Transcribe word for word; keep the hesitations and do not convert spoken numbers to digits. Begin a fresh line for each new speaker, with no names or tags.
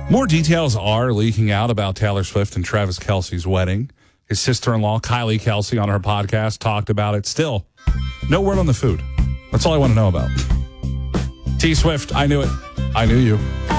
More details are leaking out about Taylor Swift and Travis Kelce's wedding. His sister-in-law, Kylie Kelce, on her podcast talked about it. Still, no word on the food. That's all I want to know about. T Swift, I knew it. I knew you.